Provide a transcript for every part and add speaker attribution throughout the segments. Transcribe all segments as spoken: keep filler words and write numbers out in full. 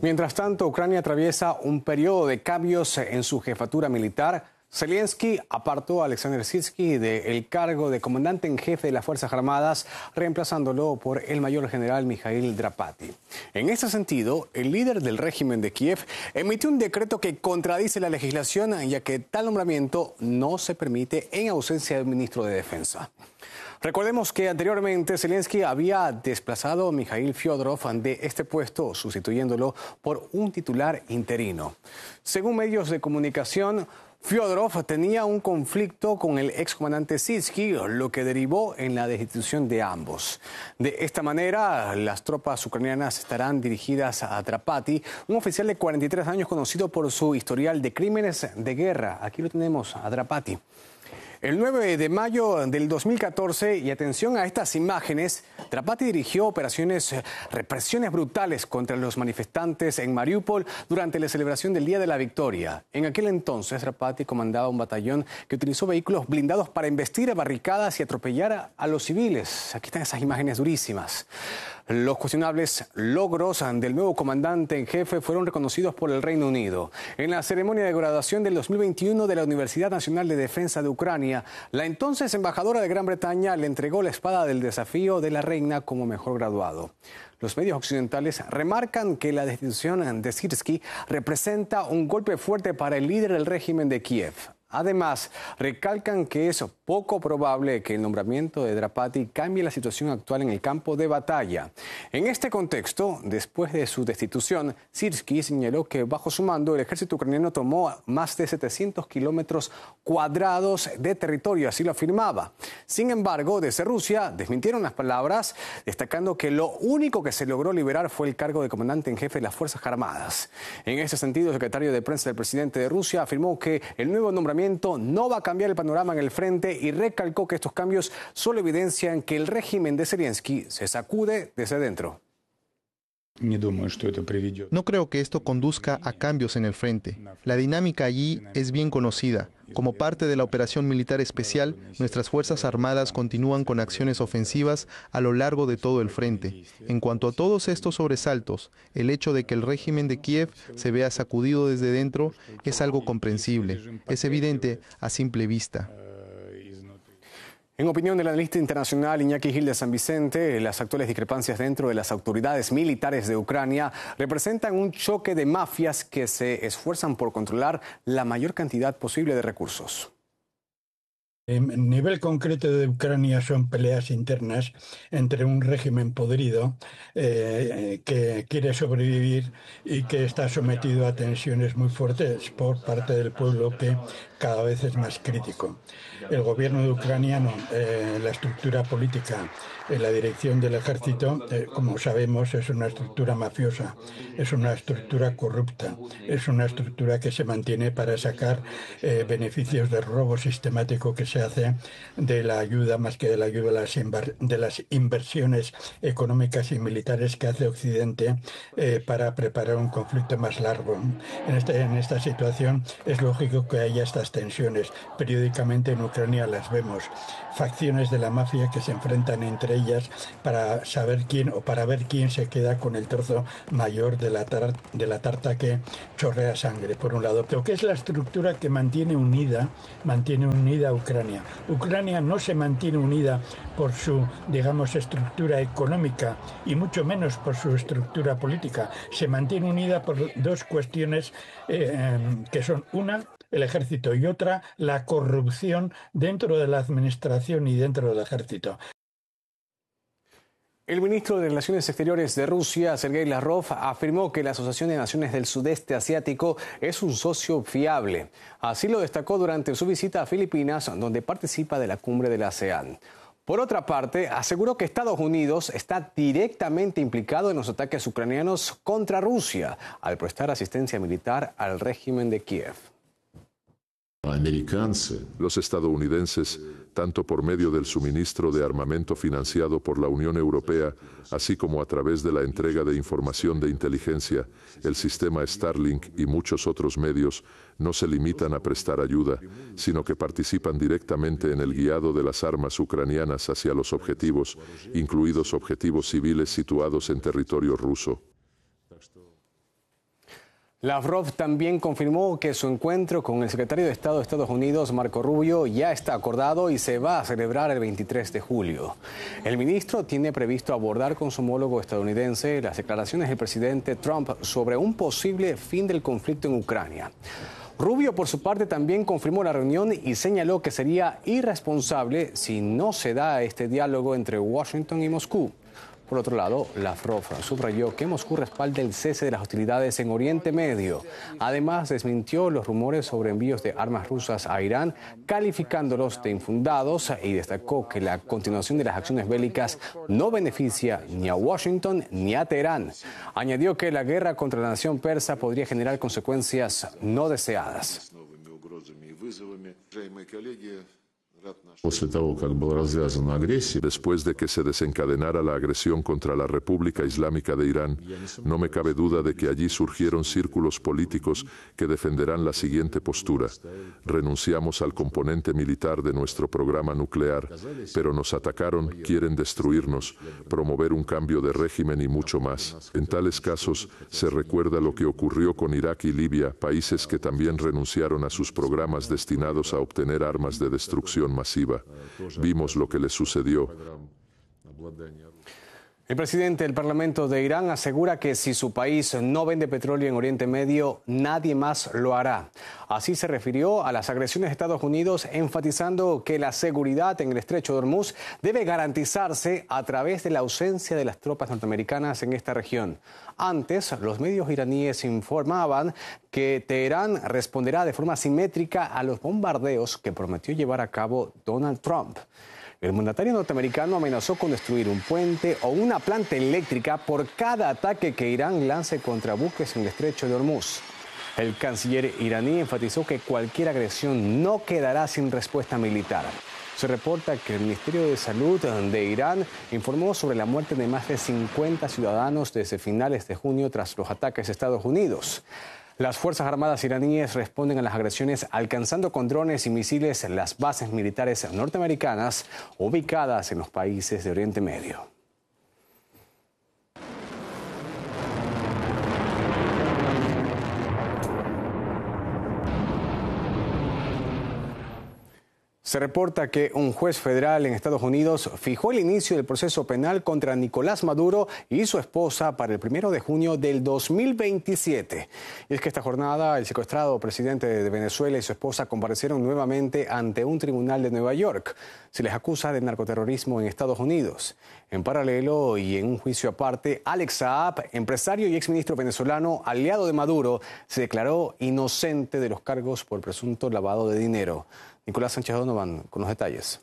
Speaker 1: Mientras tanto, Ucrania atraviesa un periodo de cambios en su jefatura militar. Zelensky apartó a Alexander Sirski del cargo de comandante en jefe de las Fuerzas Armadas, reemplazándolo por el mayor general Mikhail Drapati. En ese sentido, el líder del régimen de Kiev emitió un decreto que contradice la legislación, ya que tal nombramiento no se permite en ausencia del ministro de Defensa. Recordemos que anteriormente Zelensky había desplazado a Mikhail Fyodorov de este puesto, sustituyéndolo por un titular interino. Según medios de comunicación, Fyodorov tenía un conflicto con el excomandante Sirski, lo que derivó en la destitución de ambos. De esta manera, las tropas ucranianas estarán dirigidas a Drapati, un oficial de cuarenta y tres años conocido por su historial de crímenes de guerra. Aquí lo tenemos, a Drapati. El nueve de mayo del dos mil catorce, y atención a estas imágenes, Drapati dirigió operaciones, represiones brutales contra los manifestantes en Mariupol durante la celebración del Día de la Victoria. En aquel entonces, Drapati comandaba un batallón que utilizó vehículos blindados para embestir barricadas y atropellar a los civiles. Aquí están esas imágenes durísimas. Los cuestionables logros del nuevo comandante en jefe fueron reconocidos por el Reino Unido. En la ceremonia de graduación del dos mil veintiuno de la Universidad Nacional de Defensa de Ucrania, la entonces embajadora de Gran Bretaña le entregó la espada del desafío de la reina como mejor graduado. Los medios occidentales remarcan que la destitución de Sirski representa un golpe fuerte para el líder del régimen de Kiev. Además, recalcan que es poco probable que el nombramiento de Drapati cambie la situación actual en el campo de batalla. En este contexto, después de su destitución, Sirski señaló que bajo su mando el ejército ucraniano tomó más de setecientos kilómetros cuadrados de territorio, así lo afirmaba. Sin embargo, desde Rusia desmintieron las palabras, destacando que lo único que se logró liberar fue el cargo de comandante en jefe de las Fuerzas Armadas. En ese sentido, el secretario de prensa del presidente de Rusia afirmó que el nuevo nombramiento no va a cambiar el panorama en el frente y recalcó que estos cambios solo evidencian que el régimen de Zelensky se sacude desde dentro.
Speaker 2: No creo que esto conduzca a cambios en el frente. La dinámica allí es bien conocida. Como parte de la operación militar especial, nuestras Fuerzas Armadas continúan con acciones ofensivas a lo largo de todo el frente. En cuanto a todos estos sobresaltos, el hecho de que el régimen de Kiev se vea sacudido desde dentro es algo comprensible. Es evidente a simple vista.
Speaker 1: En opinión del analista internacional Iñaki Gil de San Vicente, las actuales discrepancias dentro de las autoridades militares de Ucrania representan un choque de mafias que se esfuerzan por controlar la mayor cantidad posible de recursos.
Speaker 3: En nivel concreto de Ucrania son peleas internas entre un régimen podrido eh, que quiere sobrevivir y que está sometido a tensiones muy fuertes por parte del pueblo, que cada vez es más crítico. El gobierno de Ucrania, no, eh, la estructura política en la dirección del ejército, eh, como sabemos, es una estructura mafiosa, es una estructura corrupta, es una estructura que se mantiene para sacar eh, beneficios del robo sistemático que se hace de la ayuda, más que de la ayuda de las, inver de las inversiones económicas y militares que hace Occidente eh, para preparar un conflicto más largo. En, este, en esta situación es lógico que haya estas tensiones. Periódicamente en Ucrania las vemos. Facciones de la mafia que se enfrentan entre ellas para saber quién o para ver quién se queda con el trozo mayor de la, tar de la tarta que chorrea sangre, por un lado. Pero ¿qué es la estructura que mantiene unida, mantiene unida a Ucrania? Ucrania no se mantiene unida por su, digamos, estructura económica y mucho menos por su estructura política. Se mantiene unida por dos cuestiones eh, que son una, el ejército, y otra, la corrupción dentro de la administración y dentro del ejército.
Speaker 1: El ministro de Relaciones Exteriores de Rusia, Sergei Lavrov, afirmó que la Asociación de Naciones del Sudeste Asiático es un socio fiable. Así lo destacó durante su visita a Filipinas, donde participa de la cumbre de la ASEAN. Por otra parte, aseguró que Estados Unidos está directamente implicado en los ataques ucranianos contra Rusia, al prestar asistencia militar al régimen de Kiev.
Speaker 4: Los estadounidenses, tanto por medio del suministro de armamento financiado por la Unión Europea, así como a través de la entrega de información de inteligencia, el sistema Starlink y muchos otros medios, no se limitan a prestar ayuda, sino que participan directamente en el guiado de las armas ucranianas hacia los objetivos, incluidos objetivos civiles situados en territorio ruso.
Speaker 1: Lavrov también confirmó que su encuentro con el secretario de Estado de Estados Unidos, Marco Rubio, ya está acordado y se va a celebrar el veintitrés de julio. El ministro tiene previsto abordar con su homólogo estadounidense las declaraciones del presidente Trump sobre un posible fin del conflicto en Ucrania. Rubio, por su parte, también confirmó la reunión y señaló que sería irresponsable si no se da este diálogo entre Washington y Moscú. Por otro lado, Lavrov subrayó que Moscú respalda el cese de las hostilidades en Oriente Medio. Además, desmintió los rumores sobre envíos de armas rusas a Irán, calificándolos de infundados, y destacó que la continuación de las acciones bélicas no beneficia ni a Washington ni a Teherán. Añadió que la guerra contra la nación persa podría generar consecuencias no deseadas.
Speaker 4: Después de que se desencadenara la agresión contra la República Islámica de Irán, no me cabe duda de que allí surgieron círculos políticos que defenderán la siguiente postura. Renunciamos al componente militar de nuestro programa nuclear, pero nos atacaron, quieren destruirnos, promover un cambio de régimen y mucho más. En tales casos, se recuerda lo que ocurrió con Irak y Libia, países que también renunciaron a sus programas destinados a obtener armas de destrucción masiva. Vimos lo que les sucedió.
Speaker 1: El presidente del Parlamento de Irán asegura que si su país no vende petróleo en Oriente Medio, nadie más lo hará. Así se refirió a las agresiones de Estados Unidos, enfatizando que la seguridad en el estrecho de Hormuz debe garantizarse a través de la ausencia de las tropas norteamericanas en esta región. Antes, los medios iraníes informaban que Teherán responderá de forma simétrica a los bombardeos que prometió llevar a cabo Donald Trump. El mandatario norteamericano amenazó con destruir un puente o una planta eléctrica por cada ataque que Irán lance contra buques en el estrecho de Hormuz. El canciller iraní enfatizó que cualquier agresión no quedará sin respuesta militar. Se reporta que el Ministerio de Salud de Irán informó sobre la muerte de más de cincuenta ciudadanos desde finales de junio tras los ataques de Estados Unidos. Las Fuerzas Armadas iraníes responden a las agresiones alcanzando con drones y misiles las bases militares norteamericanas ubicadas en los países de Oriente Medio. Se reporta que un juez federal en Estados Unidos fijó el inicio del proceso penal contra Nicolás Maduro y su esposa para el primero de junio del dos mil veintisiete. Y es que esta jornada el secuestrado presidente de Venezuela y su esposa comparecieron nuevamente ante un tribunal de Nueva York. Se les acusa de narcoterrorismo en Estados Unidos. En paralelo y en un juicio aparte, Alex Saab, empresario y exministro venezolano aliado de Maduro, se declaró inocente de los cargos por presunto lavado de dinero. Nicolás Sánchez Donovan con los detalles.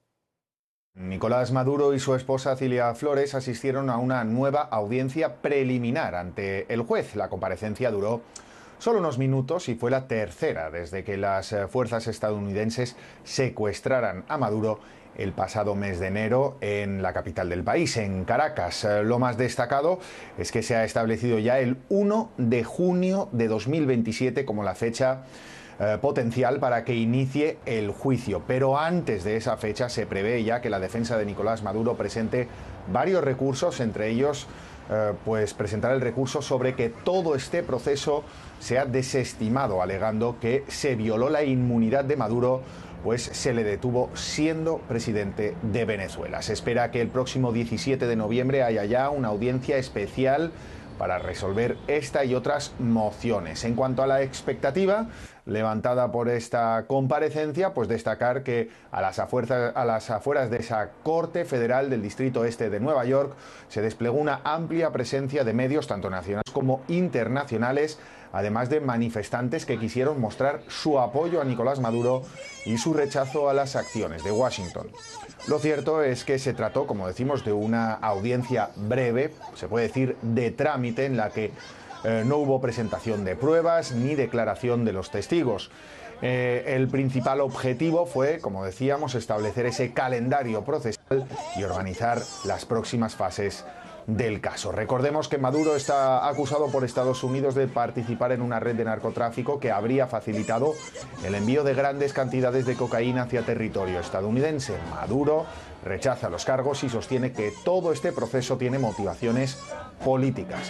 Speaker 5: Nicolás Maduro y su esposa Cilia Flores asistieron a una nueva audiencia preliminar ante el juez. La comparecencia duró solo unos minutos y fue la tercera desde que las fuerzas estadounidenses secuestraran a Maduro el pasado mes de enero en la capital del país, en Caracas. Lo más destacado es que se ha establecido ya el uno de junio de dos mil veintisiete como la fecha Eh, potencial para que inicie el juicio. Pero antes de esa fecha se prevé ya que la defensa de Nicolás Maduro presente varios recursos, entre ellos eh, pues presentar el recurso sobre que todo este proceso sea desestimado, alegando que se violó la inmunidad de Maduro, pues se le detuvo siendo presidente de Venezuela. Se espera que el próximo diecisiete de noviembre haya ya una audiencia especial para resolver esta y otras mociones. En cuanto a la expectativa levantada por esta comparecencia, pues destacar que a las, afueras, a las afueras de esa Corte Federal del Distrito Este de Nueva York se desplegó una amplia presencia de medios, tanto nacionales como internacionales, además de manifestantes que quisieron mostrar su apoyo a Nicolás Maduro y su rechazo a las acciones de Washington. Lo cierto es que se trató, como decimos, de una audiencia breve, se puede decir de trámite, en la que eh, no hubo presentación de pruebas ni declaración de los testigos. Eh, el principal objetivo fue, como decíamos, establecer ese calendario procesal y organizar las próximas fases del caso. Recordemos que Maduro está acusado por Estados Unidos de participar en una red de narcotráfico que habría facilitado el envío de grandes cantidades de cocaína hacia territorio estadounidense. Maduro rechaza los cargos y sostiene que todo este proceso tiene motivaciones políticas.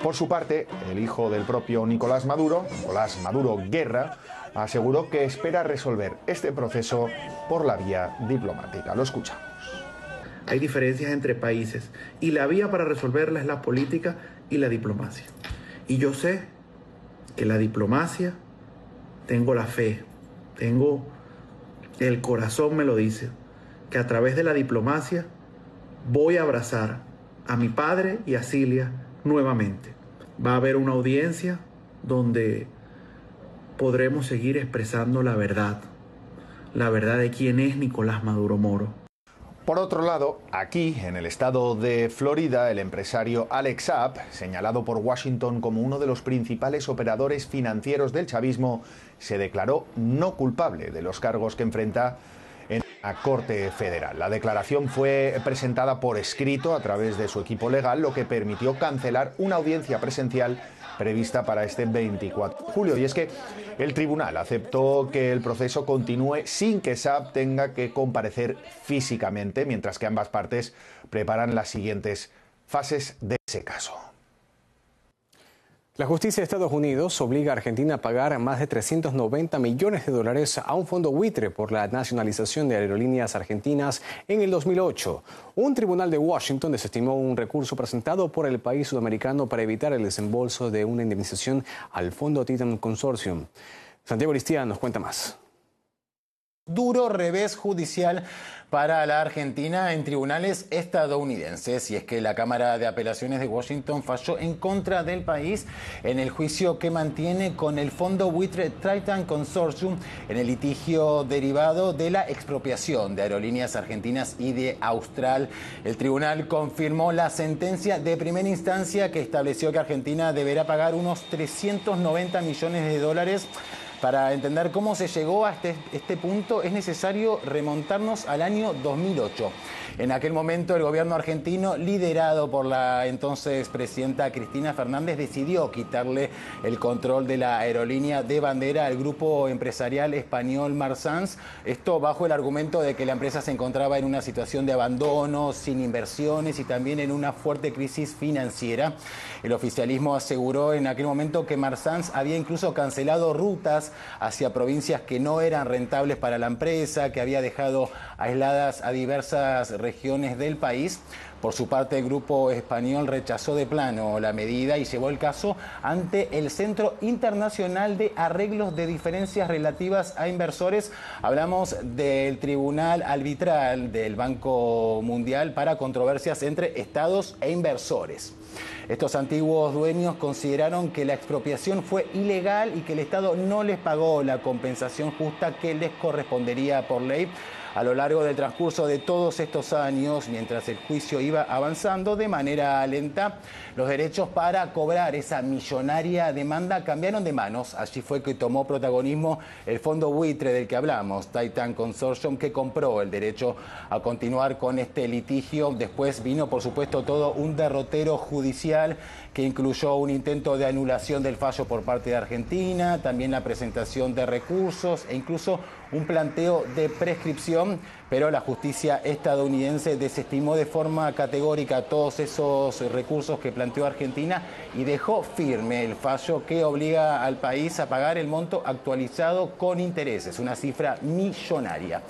Speaker 5: Por su parte, el hijo del propio Nicolás Maduro, Nicolás Maduro Guerra, aseguró que espera resolver este proceso por la vía diplomática. Lo escuchamos.
Speaker 6: Hay diferencias entre países y la vía para resolverla es la política y la diplomacia. Y yo sé que la diplomacia, tengo la fe, tengo el corazón me lo dice, que a través de la diplomacia voy a abrazar a mi padre y a Cilia nuevamente. Va a haber una audiencia donde podremos seguir expresando la verdad, la verdad de quién es Nicolás Maduro Moro.
Speaker 5: Por otro lado, aquí, en el estado de Florida, el empresario Alex Saab, señalado por Washington como uno de los principales operadores financieros del chavismo, se declaró no culpable de los cargos que enfrenta en la Corte Federal. La declaración fue presentada por escrito a través de su equipo legal, lo que permitió cancelar una audiencia presencial prevista para este veinticuatro de julio. Y es que el tribunal aceptó que el proceso continúe sin que Saab tenga que comparecer físicamente, mientras que ambas partes preparan las siguientes fases de ese caso.
Speaker 1: La justicia de Estados Unidos obliga a Argentina a pagar más de trescientos noventa millones de dólares a un fondo buitre por la nacionalización de aerolíneas argentinas en el dos mil ocho. Un tribunal de Washington desestimó un recurso presentado por el país sudamericano para evitar el desembolso de una indemnización al fondo Titan Consortium. Santiago Aristía nos cuenta más.
Speaker 7: Duro revés judicial para la Argentina en tribunales estadounidenses, y es que la Cámara de Apelaciones de Washington falló en contra del país en el juicio que mantiene con el fondo buitre Titan Consortium en el litigio derivado de la expropiación de aerolíneas argentinas y de Austral. El tribunal confirmó la sentencia de primera instancia que estableció que Argentina deberá pagar unos trescientos noventa millones de dólares. Para entender cómo se llegó a este, este punto es necesario remontarnos al año dos mil ocho. En aquel momento el gobierno argentino, liderado por la entonces presidenta Cristina Fernández, decidió quitarle el control de la aerolínea de bandera al grupo empresarial español Marsans. Esto bajo el argumento de que la empresa se encontraba en una situación de abandono, sin inversiones y también en una fuerte crisis financiera. El oficialismo aseguró en aquel momento que Marsans había incluso cancelado rutas hacia provincias que no eran rentables para la empresa, que había dejado aisladas a diversas regiones del país. Por su parte, el grupo español rechazó de plano la medida y llevó el caso ante el Centro Internacional de Arreglos de Diferencias Relativas a Inversores. Hablamos del Tribunal Arbitral del Banco Mundial para controversias entre estados e inversores. Estos antiguos dueños consideraron que la expropiación fue ilegal y que el Estado no les pagó la compensación justa que les correspondería por ley. A lo largo del transcurso de todos estos años, mientras el juicio iba avanzando de manera lenta, los derechos para cobrar esa millonaria demanda cambiaron de manos. Allí fue que tomó protagonismo el fondo buitre del que hablamos, Titan Consortium, que compró el derecho a continuar con este litigio. Después vino, por supuesto, todo un derrotero judicial que incluyó un intento de anulación del fallo por parte de Argentina, también la presentación de recursos e incluso un planteo de prescripción, pero la justicia estadounidense desestimó de forma categórica todos esos recursos que planteó Argentina y dejó firme el fallo que obliga al país a pagar el monto actualizado con intereses, una cifra millonaria.